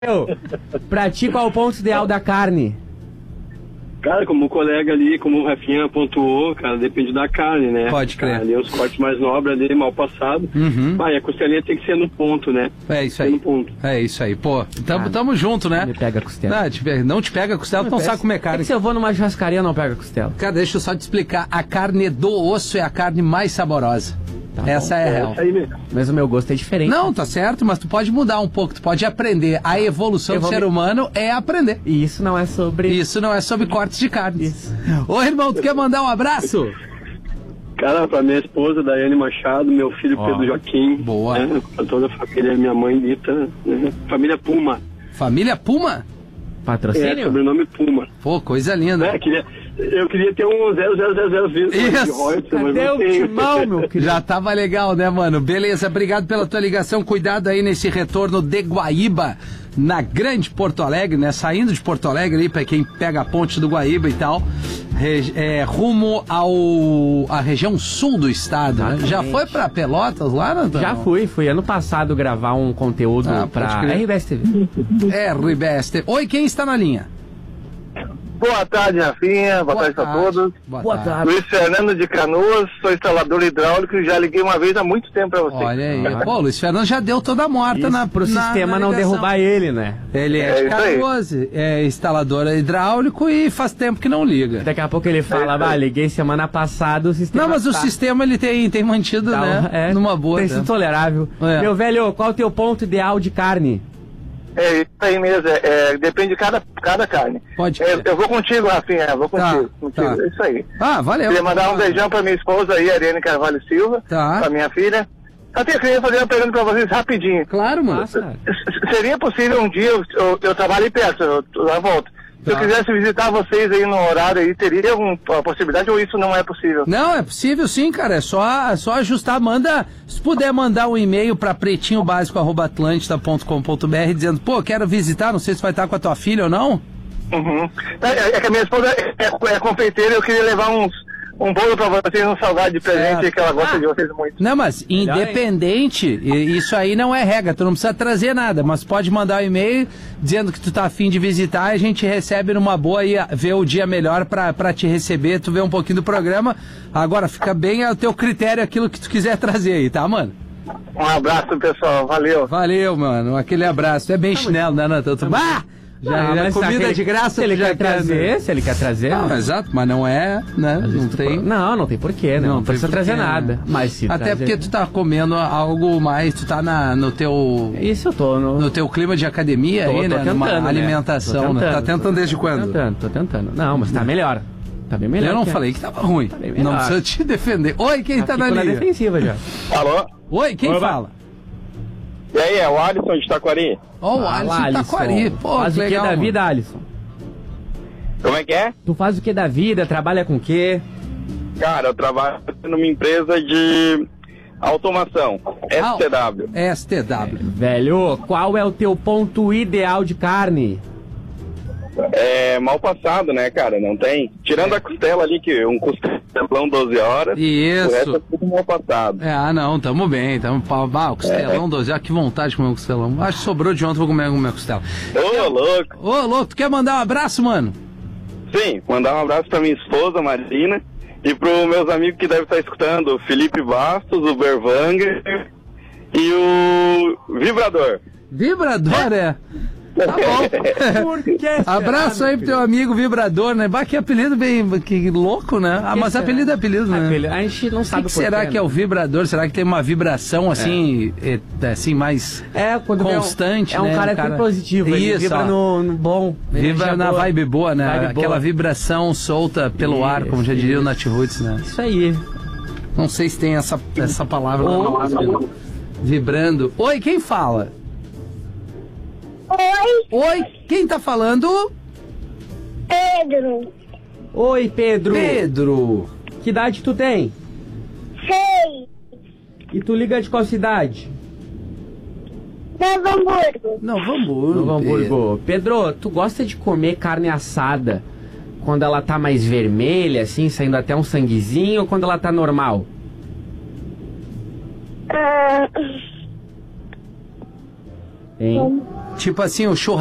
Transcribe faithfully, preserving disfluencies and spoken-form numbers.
Eu, pra ti, qual é o ponto ideal da carne? Cara, como o colega ali, como o Rafinha pontuou, cara, depende da carne, né? Pode crer. Ali, os cortes mais nobres ali, mal passado. Uhum. Vai, a costelinha tem que ser no ponto, né? É isso Ser aí. no ponto. É isso aí. Pô, tamo, tamo junto, né? Me pega a costela. Não te pega, não te pega a costela, tu não sabe comer É carne. que se eu vou numa churrascaria, não pega a costela. Cara, deixa eu só te explicar. A carne do osso é a carne mais saborosa. Tá Essa é a É real. essa aí mesmo. Mas o meu gosto é diferente. Não, tá certo, mas tu pode mudar um pouco, tu pode aprender. A evolução do vou ser me- humano é aprender. E isso não é sobre... Isso não é sobre cortes de carne. Isso. Ô, irmão, tu quer mandar um abraço? Cara, pra minha esposa, Daiane Machado, meu filho Ó, Pedro Joaquim. boa. Né? Pra toda a família, minha mãe Lita, né? Família Puma. Família Puma? É, Patrocínio? sobrenome Puma. Pô, coisa linda. É, queria, eu queria ter um zero zero zero zero vírgula de Isso. royalties, mas Cadê não o tenho. timão, meu querido? Já tava legal, né, mano? Beleza, obrigado pela tua ligação. Cuidado aí nesse retorno de Guaíba, na Grande Porto Alegre, né? Saindo de Porto Alegre aí, pra quem pega a ponte do Guaíba e tal. Re- é, rumo ao a região sul do estado, né? Já foi pra Pelotas lá, Natan? Já fui, fui ano passado gravar um conteúdo Ah, pode pra crer. R B S T V. É, R B S T. Oi, quem está na linha? Boa tarde, Rafinha. Boa, tarde a todos. Boa, Boa tarde. tarde. Luiz Fernando de Canoas, sou instalador hidráulico e já liguei uma vez há muito tempo pra você. Olha aí. Pô, o Luiz Fernando já deu toda a morta Isso, na pro na- sistema na não ligação. derrubar ele, né? Ele é, É de isso aí. Canoas, é instalador hidráulico e faz tempo que não liga. Daqui a pouco ele fala, bah, liguei semana passada, o sistema Não, mas o tá- sistema ele tem, tem mantido, tá, né? é, numa boa. tem né? sido tolerável. É. Meu velho, qual o teu ponto ideal de carne? É isso aí mesmo, é, é, depende de cada, cada carne. Pode É, crer. eu vou contigo, Rafinha, eu vou Tá, contigo. contigo. tá. É isso aí. Ah, valeu. Queria mandar um beijão pra minha esposa aí, Ariane Carvalho Silva, Tá. pra minha filha. Até queria fazer uma pergunta pra vocês rapidinho. Claro, mano. Nossa, cara. S- Seria possível um dia, eu, eu, eu trabalho aí perto, eu, eu já volto. Se eu Tá. quisesse visitar vocês aí no horário aí, teria alguma possibilidade ou isso não é possível? Não, é possível sim, cara. É só, é só ajustar. Manda, se puder mandar um e-mail para pretinho básico arroba atlântida ponto com ponto b r dizendo, pô, quero visitar, não sei se vai estar com a tua filha ou não. Uhum. É, é que a minha esposa é, é confeiteira, eu queria levar uns, um bolo pra vocês, um salgado de presente, Certo. que ela gosta Ah. de vocês muito. Não, mas Melhor independente, e- isso aí não é regra, tu não precisa trazer nada, mas pode mandar um e-mail dizendo que tu tá afim de visitar e a gente recebe numa boa e vê o dia melhor pra, pra te receber, tu vê um pouquinho do programa. Agora, fica bem ao teu critério aquilo que tu quiser trazer aí, tá, mano? Um abraço, pessoal, valeu. Valeu, mano, aquele abraço. Tu é bem chinelo, né, Natan? Tu- Bah! Já, Não, já mas comida aquele- de graça, se ele tu já quer trazer, né? se ele quer trazer... Não, exato, mas não é, né? Não tem. Não, não tem porquê, né? Não, tem precisa porquê, trazer né? nada. Mas se Até trazer- porque tu tá comendo algo mais, tu tá na, no teu. Isso eu tô no... No teu clima de academia Tô- aí, tô né? Numa tentando, né? alimentação, Tô né? Tá tentando, tentando tô- desde Tô quando? tentando, tô tentando. Não, mas tá melhor. Tá bem melhor. Eu não que falei que tava ruim. bem melhor. Não precisa te defender. Oi, quem Já tá na fico na linha? defensiva já. Alô? Oi, quem Oi, fala? E aí, é o Alisson de Taquari? Ó, o Ah, Alisson lá, Taquari. Pô, faz que o que legal, da mano. vida, Alisson? Como é que é? Tu faz o que da vida? Trabalha com o quê? Cara, eu trabalho numa empresa de automação, S T W. S T W. Velho, qual é o teu ponto ideal de carne? É mal passado, né, cara? Não tem. Tirando a costela ali, que um costelão doze horas. O resto é Isso. tudo mal passado. É, ah, não, tamo bem. Tamo pau. Ah, o costelão, doze. Ah, que vontade de comer um costelão. Acho que sobrou de ontem, vou comer uma costela. Ô, louco! Ô, louco, tu quer mandar um abraço, mano? Sim, mandar um abraço pra minha esposa, Marina, e pros meus amigos que devem estar escutando, o Felipe Bastos, o Berwanger e o Vibrador. Vibrador, é. Tá bom. Por que Abraço aí pro teu amigo Vibrador, né? Bah, que apelido bem que louco, né? Ah, mas será? apelido é apelido, né? A gente não O sabe que, que por será quê, que é né? o vibrador? Será que tem uma vibração assim, é, assim mais É, quando vem um- constante, é um né? cara, Um cara- positivo, ele Isso, vibra ó. no, no bom. Vibra energia na boa. vibe boa, né? Vibe Aquela boa. vibração solta pelo ar, como já diria o Isso. Nat Roots, né? Isso aí. Não sei se tem essa, essa palavra. Ou- Vibrando. Oi, quem fala? Oi, Oi, quem tá falando? Pedro. Oi, Pedro. Pedro. Que idade tu tem? Sei. E tu liga de qual cidade? Novo Hamburgo. Novo Hamburgo. Novo Hamburgo. Pedro, tu gosta de comer carne assada quando ela tá mais vermelha, assim, saindo até um sanguezinho, ou quando ela tá normal? Ah, Hein? Tipo assim, o churrasco.